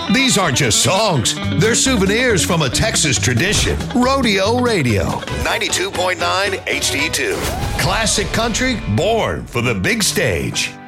These aren't just songs, they're souvenirs from a Texas tradition. Rodeo Radio, 92.9 HD2. Classic country born for the big stage.